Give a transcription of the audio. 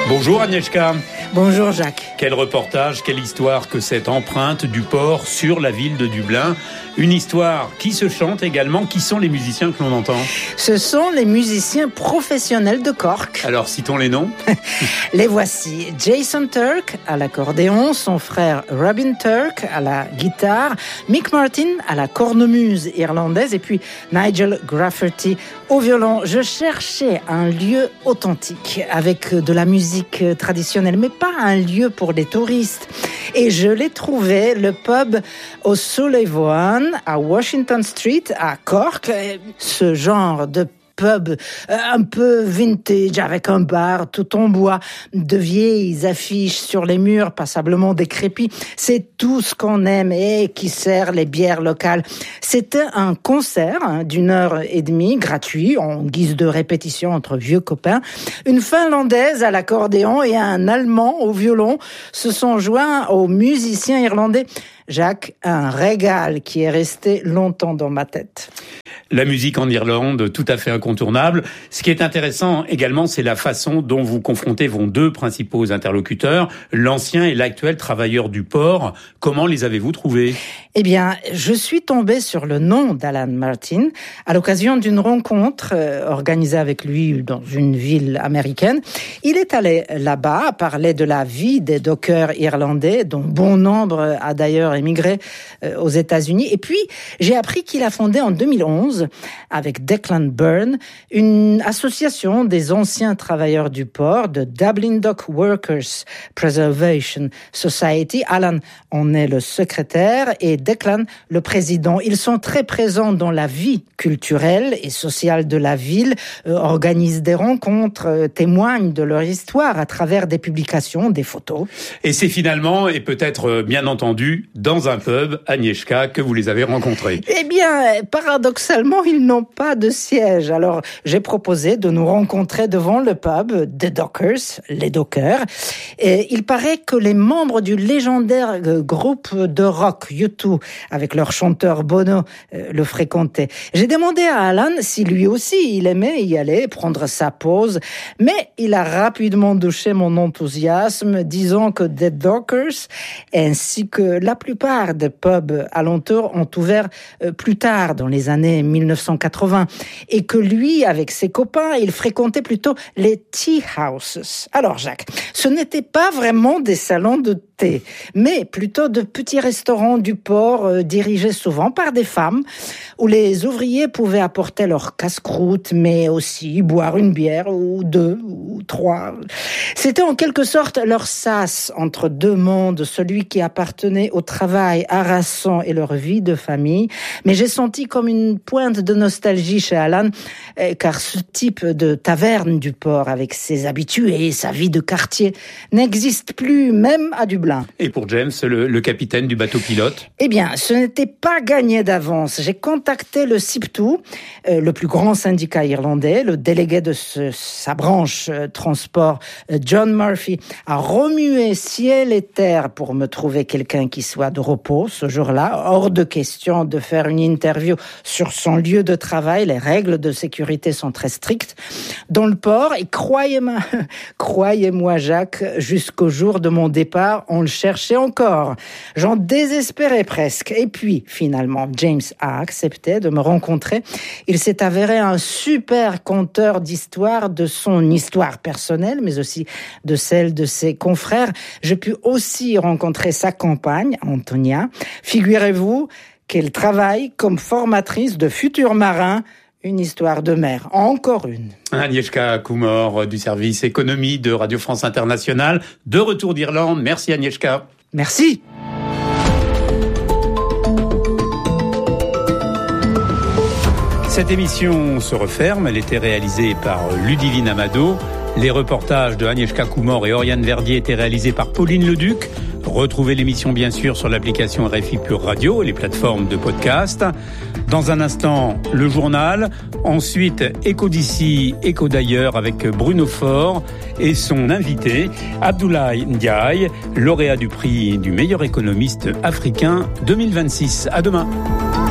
Bonjour Agnieszka. Bonjour Jacques. Quel reportage, quelle histoire que cette empreinte du port sur la ville de Dublin. Une histoire qui se chante également. Qui sont les musiciens que l'on entend ? Ce sont les musiciens professionnels de Cork. Alors citons les noms. Les voici. Jason Turk à l'accordéon, son frère Robin Turk à la guitare, Mick Martin à la cornemuse irlandaise et puis Nigel Rafferty au violon. Je cherchais un lieu authentique avec de la musique traditionnelle, mais pas un lieu pour les touristes. Et je l'ai trouvé, le pub au Sullivan à Washington Street à Cork. Ce genre de pub un peu vintage avec un bar tout en bois, de vieilles affiches sur les murs passablement décrépies. C'est tout ce qu'on aime et qui sert les bières locales. C'était un concert d'1h30 gratuit en guise de répétition entre vieux copains. Une Finlandaise à l'accordéon et un Allemand au violon se sont joints aux musiciens irlandais. Jacques, un régal qui est resté longtemps dans ma tête. La musique en Irlande, tout à fait incontournable. Ce qui est intéressant également, c'est la façon dont vous confrontez vos deux principaux interlocuteurs, l'ancien et l'actuel travailleur du port. Comment les avez-vous trouvés ? Eh bien, je suis tombée sur le nom d'Alan Martin à l'occasion d'une rencontre organisée avec lui dans une ville américaine. Il est allé là-bas parler de la vie des dockers irlandais, dont bon nombre a d'ailleurs émigré aux États-Unis. Et puis, j'ai appris qu'il a fondé en 2011, avec Declan Byrne, une association des anciens travailleurs du port, de Dublin Dock Workers Preservation Society. Alan en est le secrétaire et Declan le président. Ils sont très présents dans la vie culturelle et sociale de la ville, organisent des rencontres, témoignent de leur histoire à travers des publications, des photos. Et c'est finalement, et peut-être bien entendu, dans un pub, Agnieszka, que vous les avez rencontrés. Eh bien, paradoxalement, ils n'ont pas de siège. Alors, j'ai proposé de nous rencontrer devant le pub The Dockers, les Dockers. Et il paraît que les membres du légendaire groupe de rock U2, avec leur chanteur Bono, le fréquentaient. J'ai demandé à Alan si lui aussi il aimait y aller, prendre sa pause, mais il a rapidement douché mon enthousiasme, disant que The Dockers, ainsi que la plupart des pubs alentours, ont ouvert plus tard, dans les années 1980, et que lui, avec ses copains, il fréquentait plutôt les tea houses. Alors Jacques, ce n'était pas vraiment des salons de thé, mais plutôt de petits restaurants du port dirigés souvent par des femmes, où les ouvriers pouvaient apporter leur casse-croûte, mais aussi boire une bière ou deux ou trois. C'était en quelque sorte leur sas entre deux mondes, celui qui appartenait au travail harassant et leur vie de famille. Mais j'ai senti comme une pointe de nostalgie chez Alan, car ce type de taverne du port, avec ses habitudes et sa vie de quartier, n'existe plus, même à Dublin. Et pour James, le capitaine du bateau pilote ? Eh bien, ce n'était pas gagné d'avance. J'ai contacté le SIPTU, le plus grand syndicat irlandais. Le délégué de sa branche transport, John Murphy, a remué ciel et terre pour me trouver quelqu'un qui soit de repos ce jour-là. Hors de question de faire une interview sur son lieu de travail. Les règles de sécurité sont très strictes dans le port. Et croyez-moi Jacques, jusqu'au jour de mon départ, on le cherchait encore. J'en désespérais presque. Et puis, finalement, James a accepté de me rencontrer. Il s'est avéré un super conteur d'histoire, de son histoire personnelle, mais aussi de celle de ses confrères. J'ai pu aussi rencontrer sa compagne, Antonia. Figurez-vous qu'elle travaille comme formatrice de futurs marins. Une histoire de mer, encore une. Agnieszka Kumor du service économie de Radio France Internationale, de retour d'Irlande. Merci Agnieszka. Merci. Cette émission se referme. Elle était réalisée par Ludivine Amado. Les reportages de Agnieszka Kumor et Oriane Verdier étaient réalisés par Pauline Leduc. Retrouvez l'émission bien sûr sur l'application RFI Pure Radio et les plateformes de podcast. Dans un instant, le journal. Ensuite, Écho d'ici, Écho d'ailleurs avec Bruno Faure et son invité, Abdoulaye Ndiaye, lauréat du prix du meilleur économiste africain 2026. À demain.